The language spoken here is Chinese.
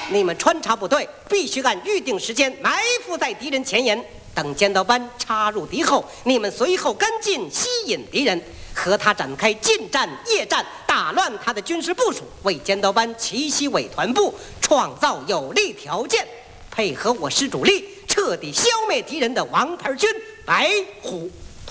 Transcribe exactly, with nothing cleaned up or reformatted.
你们穿插部队必须按预定时间埋伏在敌人前沿，等尖刀班插入敌后，你们随后跟进，吸引敌人，和他展开近战、夜战，打乱他的军事部署，为尖刀班奇袭伪团部创造有利条件，配合我师主力，彻底消灭敌人的王牌军白虎。